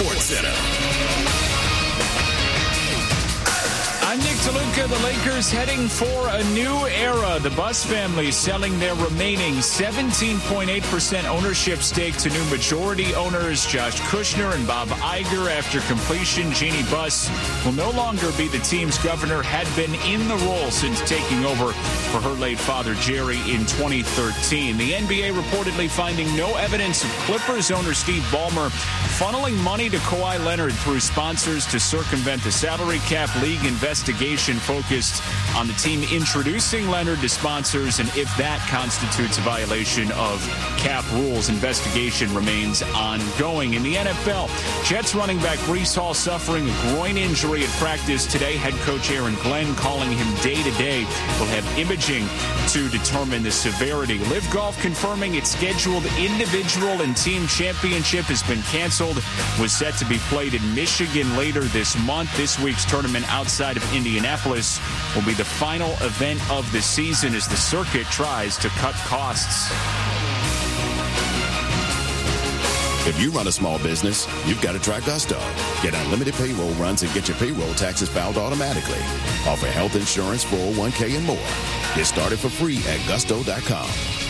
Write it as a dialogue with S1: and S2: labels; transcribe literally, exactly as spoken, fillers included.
S1: Sports Center.
S2: I'm Nick DeLuca. The Lakers heading for a new era. The Buss family selling their remaining seventeen point eight percent ownership stake to new majority owners Josh Kushner and Bob Iger. After completion, Jeannie Buss will no longer be the team's governor, had been in the role since taking over for her late father, Jerry, in twenty thirteen. The N B A reportedly finding no evidence of Clippers owner Steve Ballmer funneling money to Kawhi Leonard through sponsors to circumvent the salary cap. League investigation focused on the team introducing Leonard to sponsors and if that constitutes a violation of cap rules. Investigation remains ongoing. In the N F L, Jets running back Breece Hall suffering a groin injury at practice today. Head coach Aaron Glenn calling him day-to-day. We'll have imaging to determine the severity. Live Golf confirming its scheduled individual and team championship has been canceled. Was set to be played in Michigan later this month. This week's tournament outside of Indianapolis will be the final event of the season as the circuit tries to cut costs.
S1: If you run a small business, you've got to try Gusto. Get unlimited payroll runs and get your payroll taxes filed automatically. Offer health insurance, four oh one k, and more. Get started for free at gusto dot com.